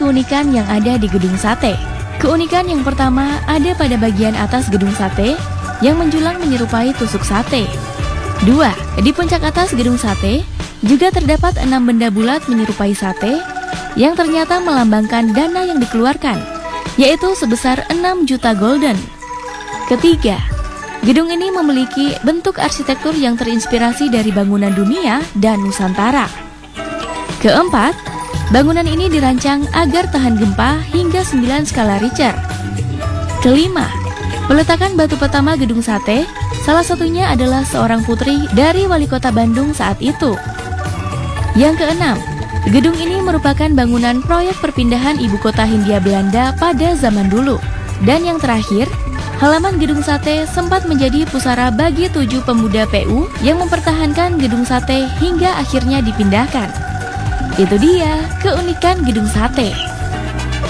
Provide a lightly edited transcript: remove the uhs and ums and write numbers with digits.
keunikan yang ada di gedung sate. Keunikan yang pertama ada pada bagian atas gedung sate yang menjulang menyerupai tusuk sate. 2. Di puncak atas gedung sate juga terdapat 6 benda bulat menyerupai sate yang ternyata melambangkan dana yang dikeluarkan, yaitu sebesar 6 juta golden. Ketiga, gedung ini memiliki bentuk arsitektur yang terinspirasi dari bangunan dunia dan Nusantara. Keempat, bangunan ini dirancang agar tahan gempa hingga 9 skala Richter. Kelima, peletakan batu pertama gedung sate salah satunya adalah seorang putri dari wali kota Bandung saat itu. Yang keenam, gedung ini merupakan bangunan proyek perpindahan ibu kota Hindia Belanda pada zaman dulu. Dan yang terakhir, halaman gedung sate sempat menjadi pusara bagi 7 pemuda PU yang mempertahankan gedung sate hingga akhirnya dipindahkan. Itu dia keunikan gedung sate.